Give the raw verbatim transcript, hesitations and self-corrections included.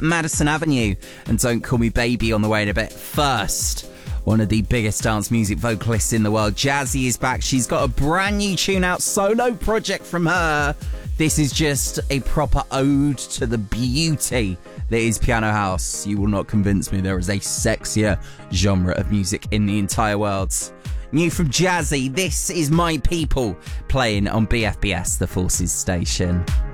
get Madison Avenue and Don't Call Me Baby on the way in a bit. First, one of the biggest dance music vocalists in the world, Jazzy, is back. She's got a brand new tune out, solo project from her. This is just a proper ode to the beauty that is piano house. You will not convince me there is a sexier genre of music in the entire world. New from Jazzy, this is My People, playing on B F B S, the Forces station.